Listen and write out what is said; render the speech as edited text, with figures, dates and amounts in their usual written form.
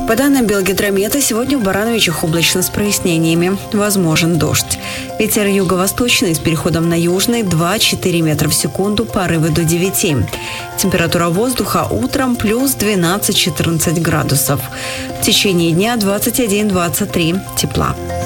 По данным Белгидромета, сегодня в Барановичах облачно с прояснениями. Возможен дождь. Ветер юго-восточный с переходом на южный 2-4 метра в секунду, порывы до 9. Температура воздуха утром плюс 12-14 градусов. В течение дня 21-23 тепла.